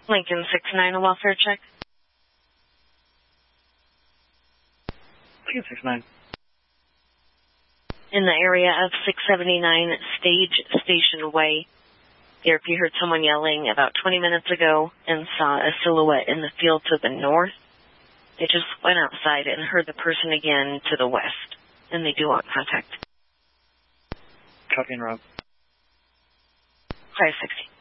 Lincoln 69, a welfare check. Lincoln 69. In the area of 679 Stage Station Way, the RP heard someone yelling about 20 minutes ago and saw a silhouette in the field to the north. They just went outside and heard the person again to the west, and they do want contact. Copy and Rob. 560.